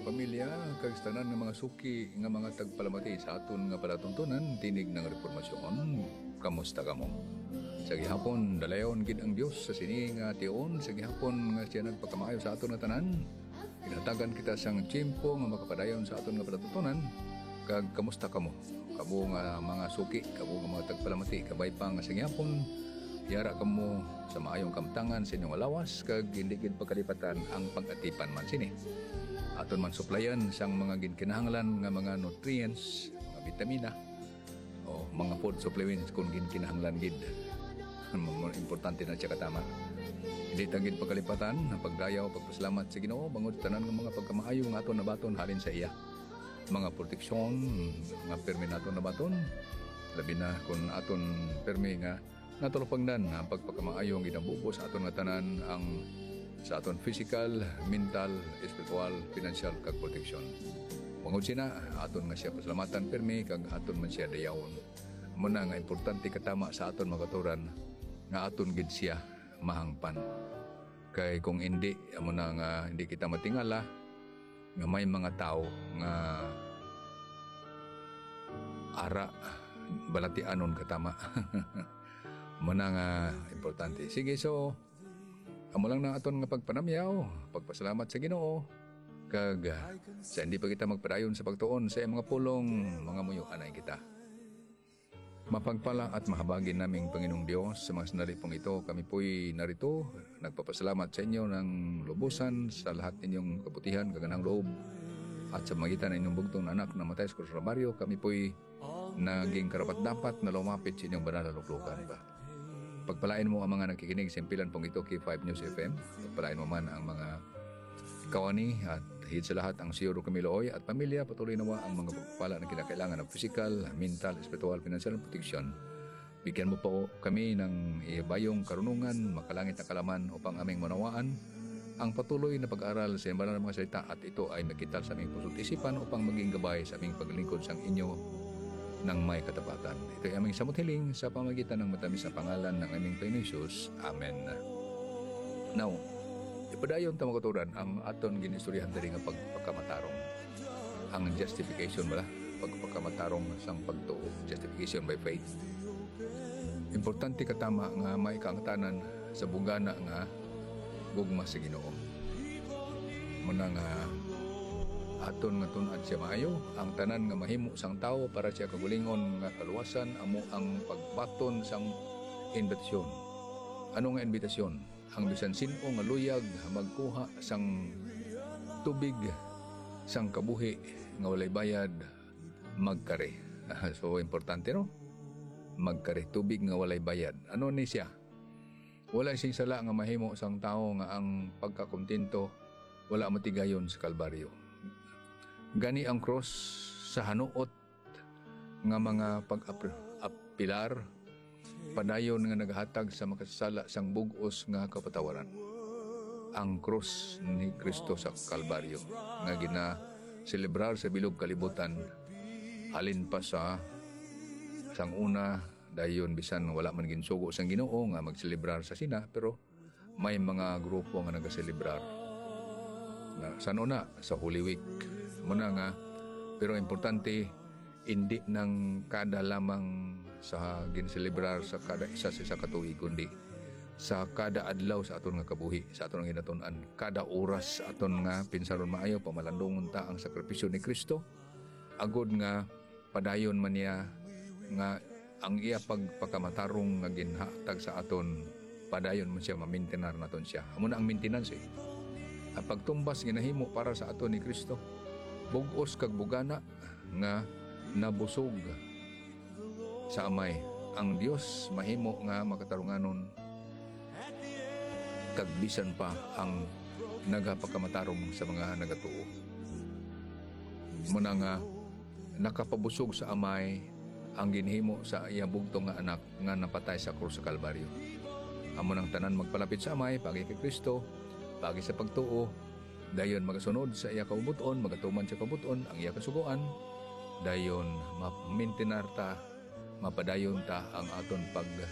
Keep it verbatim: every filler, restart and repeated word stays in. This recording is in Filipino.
pamilya, kag tanan nga mga suki nga mga tagpalamati sa aton nga palatuntunan tinig ng reformasyon. Kamusta kamo? Sa gihapon dalayon gid ang Dios sa sini nga tion, sa gihapon nga siya nagpakamayo sa aton nga tanan. Ginatagan kita sang tiyempo nga makapadayon sa aton nga palatuntunan. Kag kamusta kamo? Kamo nga mga suki, kamo nga mga tagpalamati, kabay pa nga sa gihapon yara kamo sa maayong kamtangan sa inyong alawas kag hindi gid pagkalipatan ang pag-atipan man sini. Aton man suplayan sang mga ginkinahanglan nga mga nutrients, mga vitamina o mga food supplements kung ginkinahanglan gid. Importante na siya katama. Hindi tagid pagkalipatan ang pagdayaw pagpasalamat sa Ginoo bangod tanan nga mga pagkamaayo nga aton nabaton halin sa iya. Mga proteksyon nga permi naton nabaton labi na kung aton permi nga natulupangdan ang pagpagkamaayo ang ginambubo sa aton nga tanan ang sa aton physical, mental, spiritual, financial kag protection. Bangod sina aton nga siya pasalamatan permi kag aton man siya dayawon. Muna nga importante katama sa aton magaturan nga aton gid siya mahangpan. Kay kung hindi amo na nga hindi kita matingala nga may mga tao nga ara balatianon katama. Muna nga importante. Sige, so amo lang na aton nga pagpanamyaw, pagpasalamat sa Ginoo kag sa hindi pa kita magpadayon sa pagtuon sa mga pulong mga muyo anay kita. Mapagpala at mahabagin naming Panginoong Diyos sa mga sandali pong ito. Kami po'y narito, nagpapasalamat sa inyo ng lubusan sa lahat ninyong kabutihan, kaganang loob at sa magitan ng inyong bugtong anak na matay sa Cruz Rosario. Kami po'y naging karapat-dapat na lumapit sa inyong banal na luklukan ba. Pagpalain mo ang mga nakikinig sa impilan pong ito, K five News F M. Pagpalain mo man ang mga kawani at higit sa lahat ang Siyuro Camilo at pamilya. Patuloy nawa ang mga pagpapala na kinakailangan ng physical, mental, spiritual, financial protection. Bigyan mo po kami ng ibayong karunungan, makalangit na kalaman upang aming manawaan ang patuloy na pag-aaral sa banal na mga salita at ito ay makital sa aming puso't isipan upang maging gabay sa aming paglingkod sa inyo ng may katapatan. Ito ay aming samot hiling sa pamagitan ng matamis na pangalan ng aming Panginoon Hesus. Amen. Now, ipadayon ta magaturan ang aton ginistoryahan diri nga pagpakamatarong. Ang justification bala, pagpakamatarong sang pagtuo, justification by faith. Importante katama nga may kaangtanan sa bugana nga gugma sa Ginoo. Muna nga aton nga tunad siya maayo ang tanan nga mahimo sang tawo para siya kagulingon nga kaluwasan amo ang pagbaton sang invitasyon. Ano nga invitasyon? Ang bisan sino nga luyag magkuha sang tubig sang kabuhi nga walay bayad magkare. So importante no? Magkare tubig nga walay bayad. Ano ni siya? Wala sing sala nga mahimo sang tao nga ang pagkakontento wala matigayon sa Kalbaryo. Gani ang cross sa hanuot nga mga pag-apilar padayon nga naghatag sa makasala sang bugos nga kapatawaran. Ang cross ni Kristo sa Kalbaryo nga gina celebrar sa bilog kalibutan halin pa sa sang una dayon bisan wala man ginsugo sang Ginoo nga magselebrar sa sina pero may mga grupo nga nagaselebrar na sa una sa Holy Week muna nga pero importante hindi nang kada lamang sa ginselebrar sa kada isa sa isa katuig kundi sa kada adlaw sa aton nga kabuhi sa aton nga ginatun-an kada oras aton nga pinsaron maayo pamalandungon ta ang sakripisyo ni Kristo agod nga padayon man niya nga ang iya pagpakamatarong nga ginhatag sa aton padayon man siya mamintenar naton siya amo na ang maintenance eh. Ang pagtumbas ginahimo para sa aton ni Kristo bugos kag bugana nga nabusog sa amay ang Dios mahimo nga makatarunganon kag bisan pa ang nagapakamatarong sa mga nagatuo muna nga nakapabusog sa amay ang ginhimo sa iya bugtong nga anak nga napatay sa krus sa Kalbaryo. Amo nang tanan magpalapit sa amay pagi kay Kristo pagi sa pagtuo dayon magasunod sa iya kaubuton magatuman sa kaubuton ang iya kasugoan dayon mamintinar ta mapadayon ta ang aton pag